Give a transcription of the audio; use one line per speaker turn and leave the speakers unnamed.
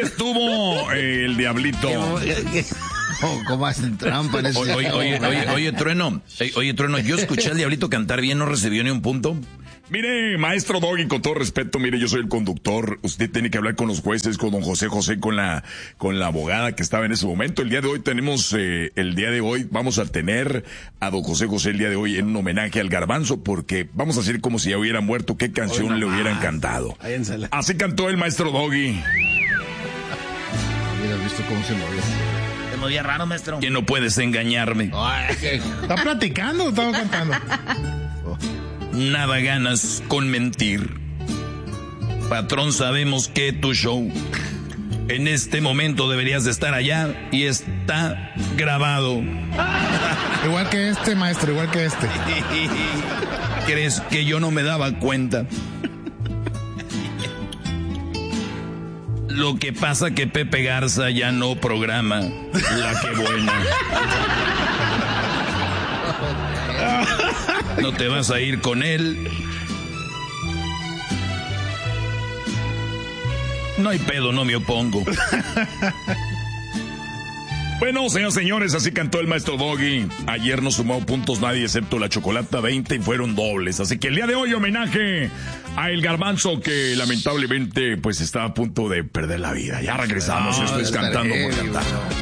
estuvo el Diablito.
¿Cómo hacen trampa en ese?
Oye, Trueno, yo escuché al Diablito cantar bien, no recibió ni un punto.
Mire, maestro Doggy, con todo respeto, mire, yo soy el conductor. Usted tiene que hablar con los jueces, con don José, con la abogada que estaba en ese momento. El día de hoy vamos a tener a don José el día de hoy en un homenaje al Garbanzo, porque vamos a hacer como si ya hubiera muerto, qué canción le hubieran cantado. Así cantó el maestro Doggy.
Hubieras visto cómo se movió.
Se movía raro, maestro.
Que no puedes engañarme.
¿Está platicando o estaba cantando?
Nada ganas con mentir. Patrón, sabemos que tu show en este momento deberías de estar allá y está grabado.
Igual que este, maestro, igual que este.
¿Crees que yo no me daba cuenta? Lo que pasa que Pepe Garza ya no programa La Que Buena. No te vas a ir con él. No hay pedo, no me opongo.
Bueno, señores, así cantó el maestro Doggy. Ayer no sumó puntos nadie excepto la Chocolata 20 y fueron dobles. Así que el día de hoy homenaje a el Garbanzo, que lamentablemente pues está a punto de perder la vida. Ya regresamos, esto es Cantando por Cantar.